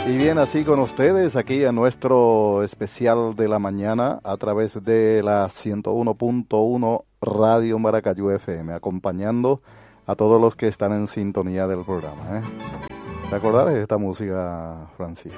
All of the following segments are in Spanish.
Y bien, así con ustedes aquí en nuestro especial de la mañana a través de la 101.1 Radio Maracayú FM, acompañando a todos los que están en sintonía del programa. ¿Te acordás de esta música, Francisco?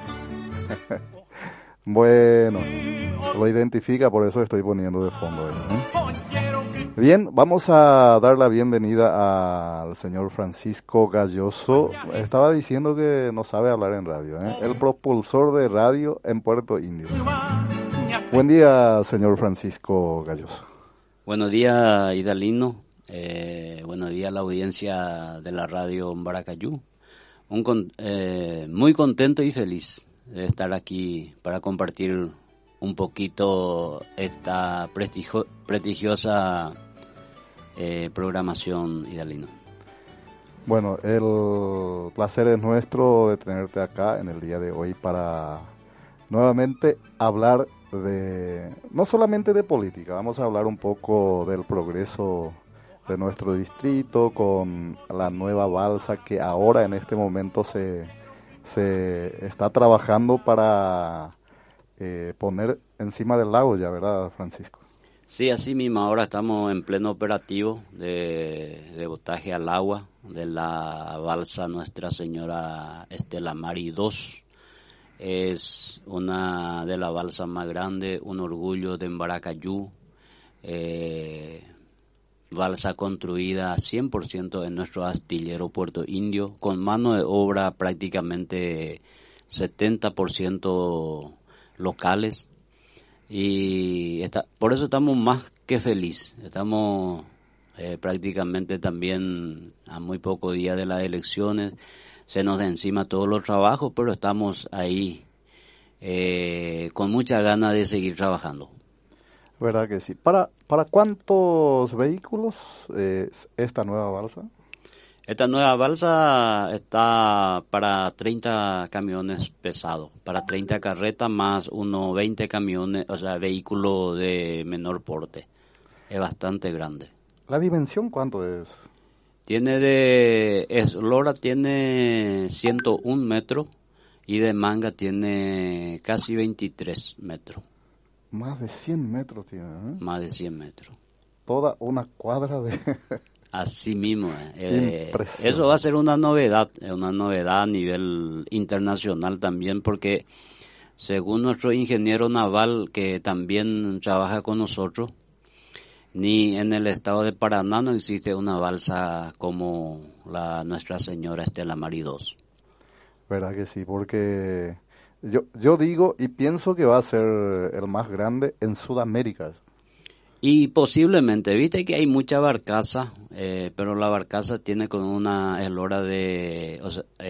Bueno, lo identifica, por eso estoy poniendo de fondo eso, Bien, vamos a dar la bienvenida al señor Francisco Galloso. Estaba diciendo que no sabe hablar en radio, el propulsor de radio en Puerto Indio. Buen día, señor Francisco Galloso. Buenos días, Idalino. Buenos días a la audiencia de la radio Maracayú. Muy contento y feliz de estar aquí para compartir un poquito esta prestigiosa programación, Idalino. Bueno, el placer es nuestro de tenerte acá en el día de hoy para nuevamente hablar de, no solamente de política, vamos a hablar un poco del progreso de nuestro distrito con la nueva balsa que ahora en este momento se está trabajando para poner encima del lago ya, ¿verdad, Francisco? Sí, así mismo, ahora estamos en pleno operativo de botaje al agua de la balsa Nuestra Señora Estela Maris II. Es una de las balsas más grandes, un orgullo de Maracayú, balsa construida 100% en nuestro astillero Puerto Indio, con mano de obra prácticamente 70% locales. Y por eso estamos más que felices. Estamos prácticamente también a muy pocos días de las elecciones. Se nos da encima todos los trabajos, pero estamos ahí con mucha ganas de seguir trabajando. ¿Verdad que sí? ¿Para cuántos vehículos es esta nueva balsa? Esta nueva balsa está para 30 camiones pesados, para 30 carretas más unos 20 camiones, o sea, vehículos de menor porte. Es bastante grande. ¿La dimensión cuánto es? Eslora tiene 101 metros y de manga tiene casi 23 metros. Más de 100 metros tiene, Más de 100 metros. Toda una cuadra de... Así mismo, eso va a ser una novedad a nivel internacional también, porque según nuestro ingeniero naval que también trabaja con nosotros, ni en el estado de Paraná no existe una balsa como la Nuestra Señora Estela Maris II. ¿Verdad que sí? Porque yo digo y pienso que va a ser el más grande en Sudamérica. Y posiblemente, viste que hay mucha barcaza, pero la barcaza tiene con una eslora de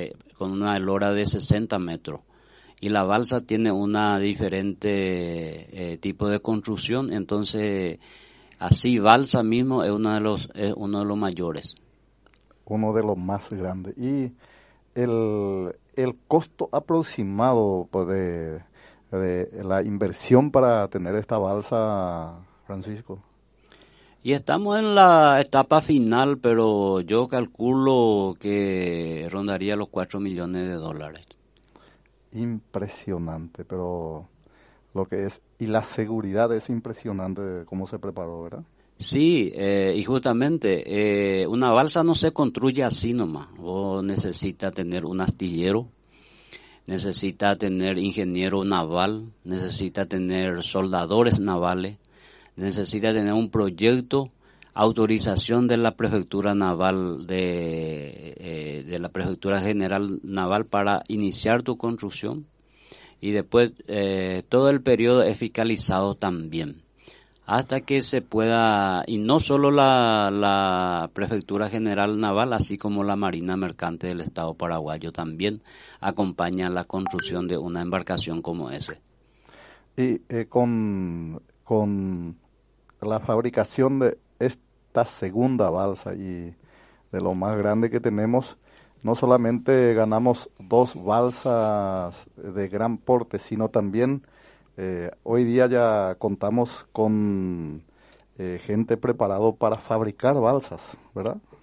60 metros. Y la balsa tiene una diferente tipo de construcción, entonces así balsa mismo es uno de los mayores. Uno de los más grandes. Y el costo aproximado pues, de la inversión para tener esta balsa, Francisco. Y estamos en la etapa final, pero yo calculo que rondaría los $4 millones. Impresionante, pero lo que es, y la seguridad es impresionante de cómo se preparó, ¿verdad? Sí, y justamente una balsa no se construye así nomás. Vos necesitas tener un astillero, necesitas tener ingeniero naval, necesitas tener soldadores navales, necesitas tener un proyecto, autorización de la prefectura naval de la prefectura general naval para iniciar tu construcción, y después todo el periodo es fiscalizado también hasta que se pueda, y no solo la prefectura general naval, así como la marina mercante del estado paraguayo también acompaña la construcción de una embarcación como ese. Y con la fabricación de esta segunda balsa y de lo más grande que tenemos, no solamente ganamos 2 balsas de gran porte, sino también hoy día ya contamos con gente preparado para fabricar balsas, ¿verdad?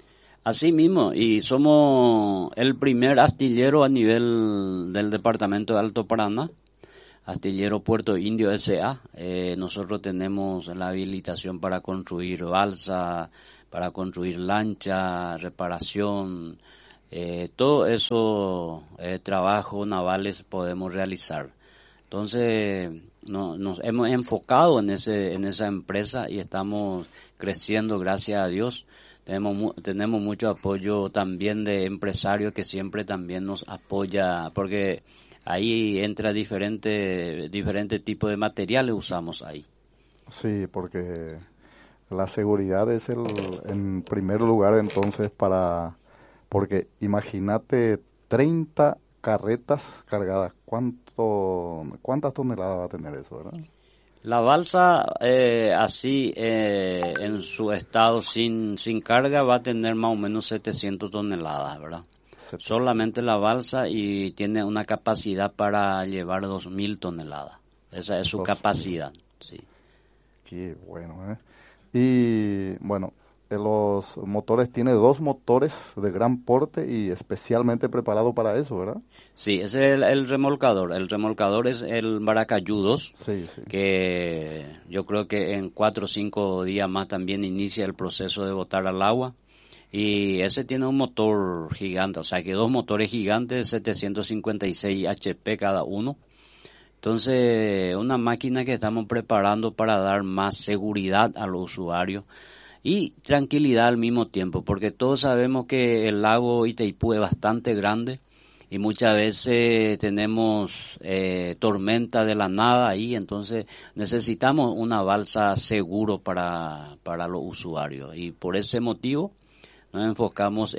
Así mismo, y somos el primer astillero a nivel del departamento de Alto Paraná, astillero Puerto Indio S.A. Nosotros tenemos la habilitación para construir balsa, para construir lancha, reparación, todo eso trabajos navales podemos realizar. Entonces nos hemos enfocado en esa empresa y estamos creciendo, gracias a Dios. Tenemos mucho apoyo también de empresarios que siempre también nos apoya, porque ahí entra diferente tipos de materiales usamos ahí. Sí, porque la seguridad es en primer lugar entonces porque imagínate 30 carretas cargadas, ¿cuántas toneladas va a tener eso, verdad? La balsa así en su estado sin carga va a tener más o menos 700 toneladas, ¿verdad? 700. Solamente la balsa, y tiene una capacidad para llevar 2.000 toneladas. Esa es su capacidad, sí. Qué bueno, ¿eh? Y bueno, los motores, tiene 2 motores de gran porte y especialmente preparado para eso, ¿verdad? Sí, ese es el remolcador. El remolcador es el Maracayú 2, sí. Que yo creo que en 4 o 5 días más también inicia el proceso de botar al agua. Y ese tiene un motor gigante, o sea que 2 motores gigantes, 756 HP cada uno. Entonces, una máquina que estamos preparando para dar más seguridad a los usuarios y tranquilidad al mismo tiempo, porque todos sabemos que el lago Itaipú es bastante grande y muchas veces tenemos tormenta de la nada ahí, entonces necesitamos una balsa seguro para los usuarios, y por ese motivo nos enfocamos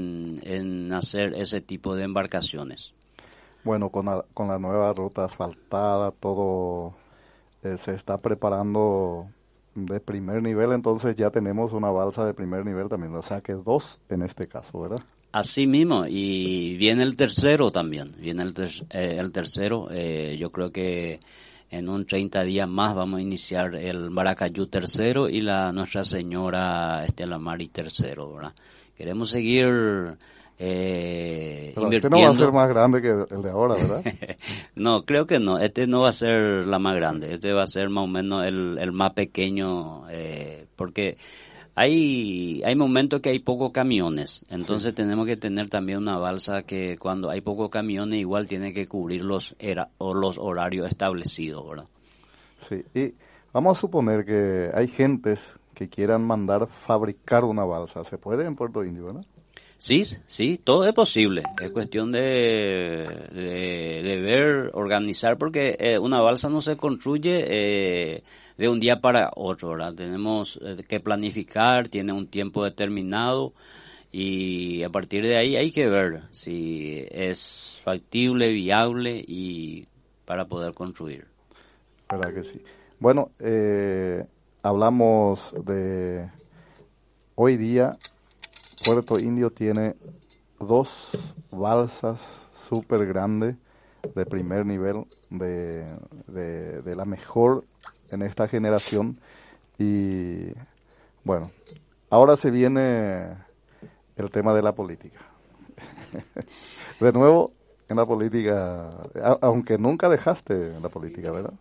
en hacer ese tipo de embarcaciones. Bueno, con la nueva ruta asfaltada, todo se está preparando de primer nivel, entonces ya tenemos una balsa de primer nivel también, o sea que 2 en este caso, ¿verdad? Así mismo, y viene el tercero también, viene el tercero, yo creo que en un 30 días más vamos a iniciar el Maracayú tercero y la Nuestra Señora Estela Mari tercero, ¿verdad? Queremos seguir invirtiendo. Este no va a ser más grande que el de ahora, ¿verdad? No, creo que no. Este no va a ser la más grande. Este va a ser más o menos el más pequeño, porque hay momentos que hay pocos camiones. Entonces tenemos que tener también una balsa que cuando hay pocos camiones igual tiene que cubrir los horarios establecidos, ¿verdad? Sí, y vamos a suponer que hay gentes que quieran mandar fabricar una balsa. ¿Se puede en Puerto Indio, verdad? Sí, todo es posible. Es cuestión de ver, organizar, porque una balsa no se construye de un día para otro, ¿verdad? Tenemos que planificar, tiene un tiempo determinado, y a partir de ahí hay que ver si es factible, viable, y para poder construir. ¿Verdad que sí? Bueno, hablamos de hoy día. Puerto Indio tiene 2 balsas súper grandes de primer nivel, de la mejor en esta generación. Y bueno, ahora se viene el tema de la política. De nuevo, en la política, aunque nunca dejaste la política, ¿verdad?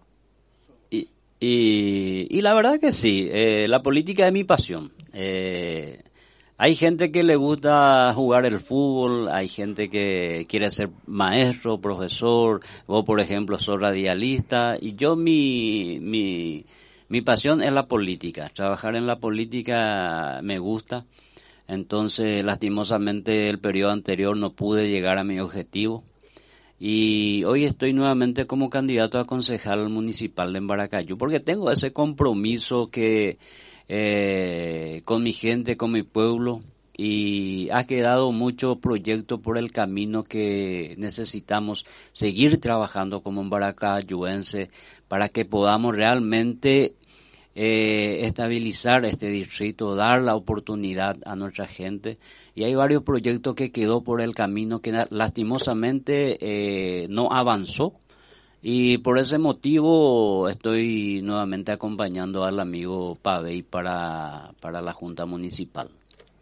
Y la verdad que sí, la política es mi pasión. Hay gente que le gusta jugar el fútbol, hay gente que quiere ser maestro, profesor, vos por ejemplo sos radialista, y yo mi pasión es la política. Trabajar en la política me gusta. Entonces, lastimosamente, el periodo anterior no pude llegar a mi objetivo. Y hoy estoy nuevamente como candidato a concejal municipal de Maracayú, porque tengo ese compromiso que con mi gente, con mi pueblo, y ha quedado mucho proyecto por el camino que necesitamos seguir trabajando como maracayuense para que podamos realmente estabilizar este distrito, dar la oportunidad a nuestra gente. Y hay varios proyectos que quedó por el camino que lastimosamente no avanzó, y por ese motivo estoy nuevamente acompañando al amigo Pavey para la Junta Municipal.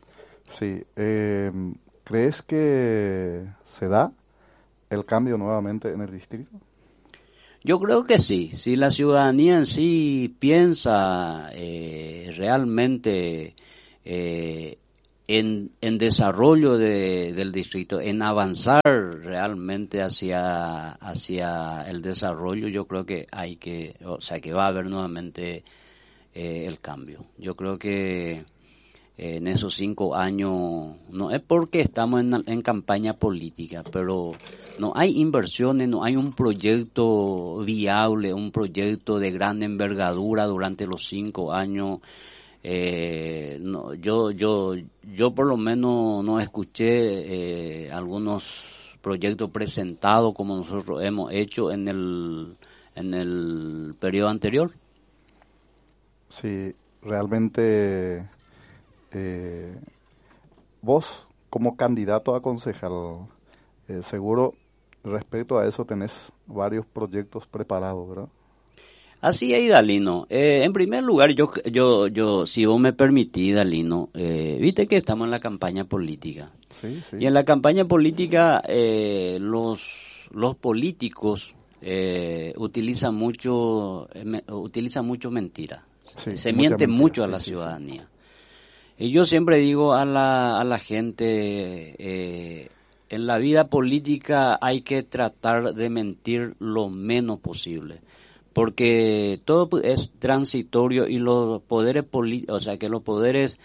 Sí, ¿crees que se da el cambio nuevamente en el distrito? Yo creo que sí, si la ciudadanía en sí piensa realmente eh, en desarrollo del distrito, en avanzar realmente hacia el desarrollo, yo creo que o sea, que va a haber nuevamente el cambio. Yo creo que en esos 5 años, no es porque estamos en campaña política, pero no hay inversiones, no hay un proyecto viable, un proyecto de gran envergadura durante los 5 años. No, yo por lo menos no escuché algunos proyectos presentados como nosotros hemos hecho en el periodo anterior. Sí, realmente vos como candidato a concejal, seguro respecto a eso tenés varios proyectos preparados, ¿verdad? Así es, Dalino. En primer lugar, si vos me permitís, Dalino, viste que estamos en la campaña política. Sí, Y sí, en la campaña política, los políticos utilizan mucho mentira. sí, Se mucha miente mentira, mucho a sí, la sí, sí. ciudadanía. Y yo siempre digo a la gente, en la vida política hay que tratar de mentir lo menos posible, porque todo es transitorio y los poderes o sea, que los poderes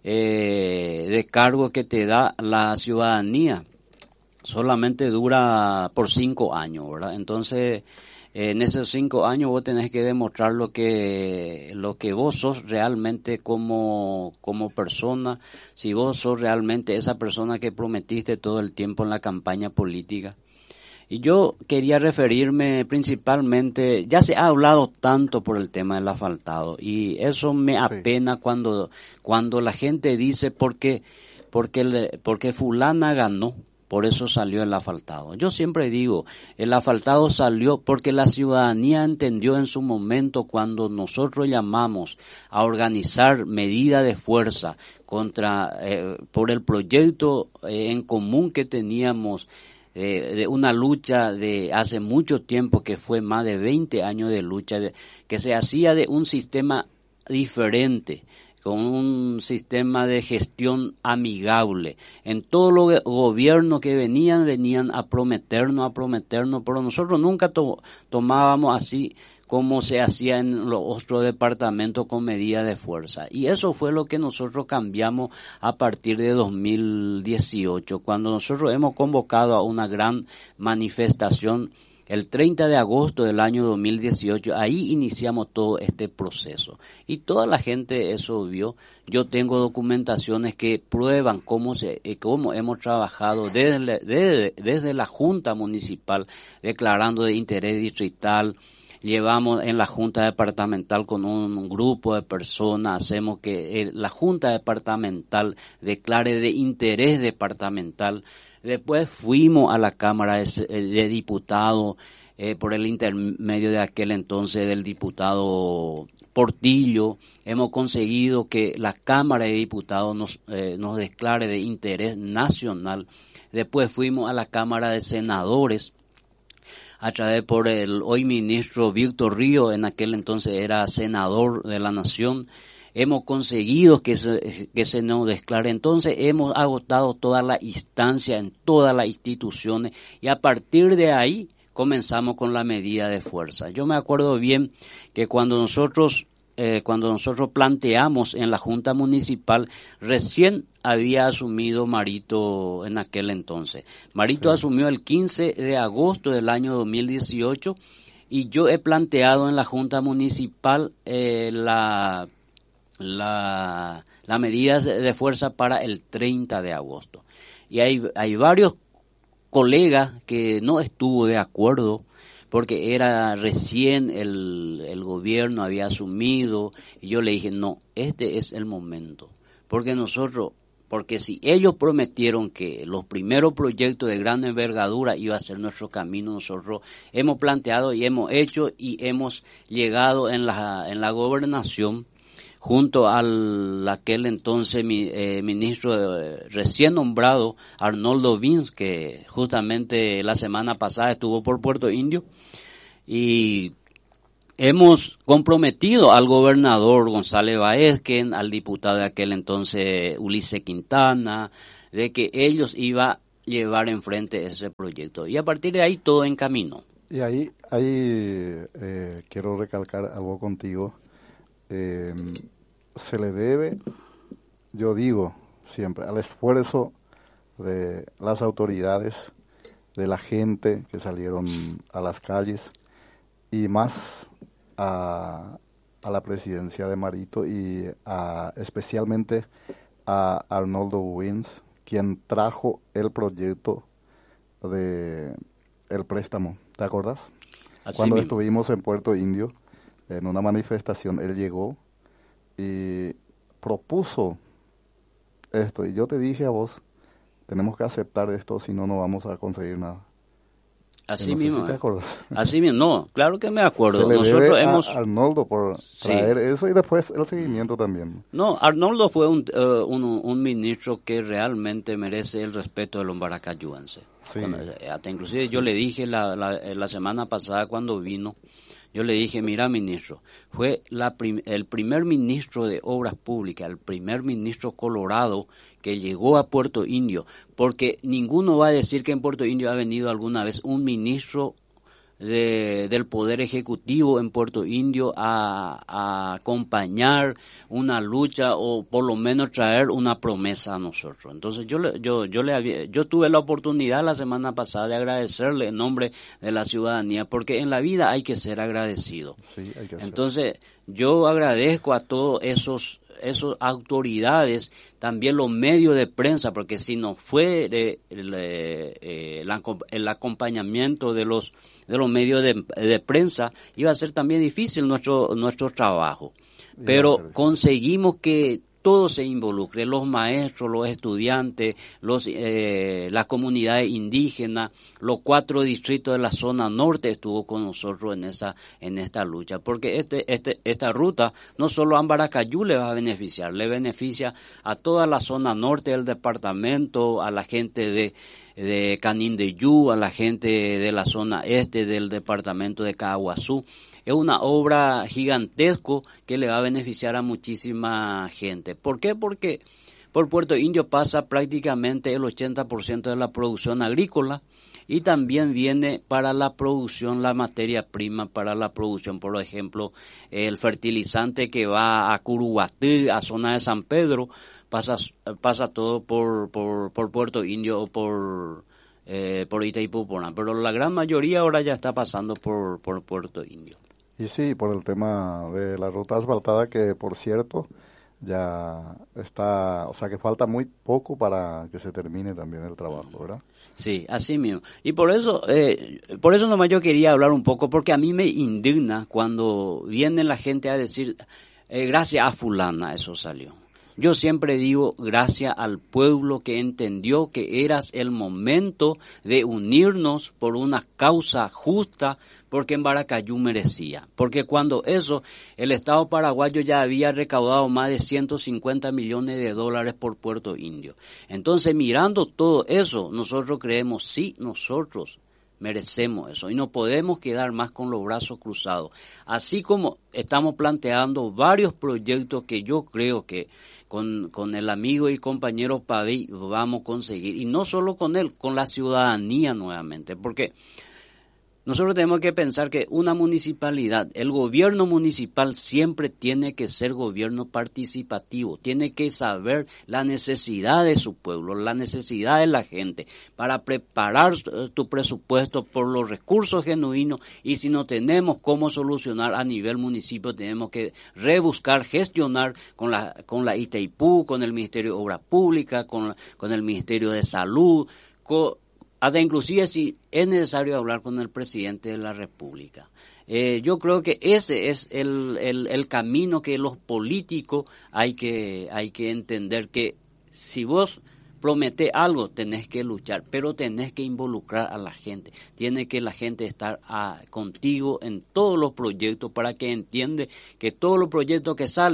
de cargo que te da la ciudadanía solamente dura por 5 años, ¿verdad? Entonces, en esos 5 años vos tenés que demostrar lo que vos sos realmente como persona, si vos sos realmente esa persona que prometiste todo el tiempo en la campaña política. Y yo quería referirme principalmente, ya se ha hablado tanto por el tema del asfaltado, y eso me Sí, apena cuando la gente dice porque fulana ganó, por eso salió el asfaltado. Yo siempre digo, el asfaltado salió porque la ciudadanía entendió en su momento cuando nosotros llamamos a organizar medidas de fuerza por el proyecto en común que teníamos, de una lucha de hace mucho tiempo, que fue más de 20 años de lucha, que se hacía de un sistema diferente, con un sistema de gestión amigable. En todos los gobiernos que venían a prometernos, pero nosotros nunca tomábamos así como se hacía en los otros departamentos con medidas de fuerza. Y eso fue lo que nosotros cambiamos a partir de 2018, cuando nosotros hemos convocado a una gran manifestación el 30 de agosto del año 2018. Ahí iniciamos todo este proceso. Y toda la gente eso vio. Yo tengo documentaciones que prueban cómo hemos trabajado desde la Junta Municipal, declarando de interés distrital. Llevamos en la Junta Departamental con un grupo de personas, hacemos que la Junta Departamental declare de interés departamental. Después fuimos a la Cámara de Diputados, por el intermedio de aquel entonces del diputado Portillo. Hemos conseguido que la Cámara de Diputados nos declare de interés nacional. Después fuimos a la Cámara de Senadores, a través por el hoy ministro Víctor Río, en aquel entonces era senador de la Nación. Hemos conseguido que se nos declare. Entonces hemos agotado toda la instancia en todas las instituciones, y a partir de ahí comenzamos con la medida de fuerza. Yo me acuerdo bien que cuando nosotros planteamos en la Junta Municipal, recién había asumido Marito en aquel entonces. Marito sí, asumió el 15 de agosto del año 2018, y yo he planteado en la Junta Municipal la medida de fuerza para el 30 de agosto. Y hay varios colegas que no estuvo de acuerdo, porque era recién el gobierno había asumido, y yo le dije, no, este es el momento, porque si ellos prometieron que los primeros proyectos de gran envergadura iba a ser nuestro camino, nosotros hemos planteado y hemos hecho y hemos llegado en la gobernación junto al aquel entonces ministro recién nombrado Arnoldo Vince, que justamente la semana pasada estuvo por Puerto Indio, y hemos comprometido al gobernador González Baezquen, al diputado de aquel entonces Ulises Quintana, de que ellos iban a llevar enfrente ese proyecto. Y a partir de ahí todo en camino. Y ahí quiero recalcar algo contigo. Se le debe, yo digo siempre, al esfuerzo de las autoridades, de la gente que salieron a las calles, y más a la presidencia de Marito y especialmente a Arnoldo Wins, quien trajo el proyecto de el préstamo. ¿Te acuerdas? Cuando estuvimos en Puerto Indio, en una manifestación, él llegó y propuso esto. Y yo te dije a vos, tenemos que aceptar esto, si no, no vamos a conseguir nada. Así no mismo. Sé si te acuerdas. Así mismo, no, claro que me acuerdo. Se le Nosotros debe hemos... a Arnoldo por traer eso y después el seguimiento también. No, Arnoldo fue un ministro que realmente merece el respeto del hombaracayuense. Sí. Hasta inclusive yo le dije la semana pasada cuando vino, yo le dije, mira ministro, fue el primer ministro de Obras Públicas, el primer ministro colorado que llegó a Puerto Indio, porque ninguno va a decir que en Puerto Indio ha venido alguna vez un ministro del Poder Ejecutivo en Puerto Indio a acompañar una lucha o por lo menos traer una promesa a nosotros. Entonces yo tuve la oportunidad la semana pasada de agradecerle en nombre de la ciudadanía, porque en la vida hay que ser agradecido. Sí, hay que Entonces yo agradezco a todos esos autoridades, también los medios de prensa, porque si no fue el acompañamiento de los medios de prensa, iba a ser también difícil nuestro trabajo. Pero conseguimos que todos se involucren, los maestros, los estudiantes, las comunidades indígenas, los 4 distritos de la zona norte estuvo con nosotros en esta lucha, porque esta ruta no solo a Ambaracayú le va a beneficiar, le beneficia a toda la zona norte del departamento, a la gente de Canindeyú, a la gente de la zona este del departamento de Caaguazú. Es una obra gigantesca que le va a beneficiar a muchísima gente. ¿Por qué? Porque por Puerto Indio pasa prácticamente el 80% de la producción agrícola y también viene para la producción, la materia prima para la producción, por ejemplo, el fertilizante que va a Curuguatí, a zona de San Pedro, pasa todo por Puerto Indio o por Itaipú, pero la gran mayoría ahora ya está pasando por Puerto Indio. Y sí, por el tema de la ruta asfaltada, que por cierto ya está, o sea que falta muy poco para que se termine también el trabajo, ¿verdad? Sí, así mismo. Y por eso nomás yo quería hablar un poco, porque a mí me indigna cuando viene la gente a decir, gracias a fulana eso salió. Yo siempre digo gracias al pueblo que entendió que era el momento de unirnos por una causa justa, porque en Ambaracayú merecía. Porque cuando el Estado paraguayo ya había recaudado más de 150 millones de dólares por Puerto Indio. Entonces, mirando todo eso, nosotros creemos, sí, nosotros merecemos eso y no podemos quedar más con los brazos cruzados. Así como estamos planteando varios proyectos que yo creo que con el amigo y compañero Pavey vamos a conseguir, y no solo con él, con la ciudadanía nuevamente, porque nosotros tenemos que pensar que una municipalidad, el gobierno municipal siempre tiene que ser gobierno participativo, tiene que saber la necesidad de su pueblo, la necesidad de la gente, para preparar tu presupuesto por los recursos genuinos, y si no tenemos cómo solucionar a nivel municipio, tenemos que rebuscar, gestionar con la Itaipú, con el Ministerio de Obras Públicas, con el Ministerio de Salud, hasta inclusive si es necesario hablar con el presidente de la República. Yo creo que ese es el camino que los políticos hay que entender, que si vos prometés algo, tenés que luchar, pero tenés que involucrar a la gente. Tiene que la gente estar contigo en todos los proyectos, para que entiende que todos los proyectos que sale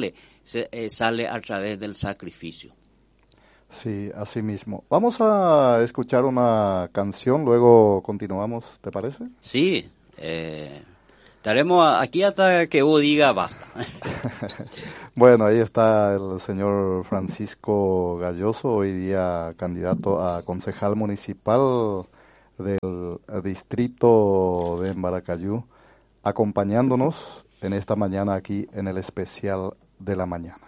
sale a través del sacrificio. Sí, así mismo. Vamos a escuchar una canción, luego continuamos, ¿te parece? Sí, estaremos aquí hasta que vos diga basta. Bueno, ahí está el señor Francisco Galloso, hoy día candidato a concejal municipal del distrito de Embaracayú, acompañándonos en esta mañana aquí en el especial de la mañana.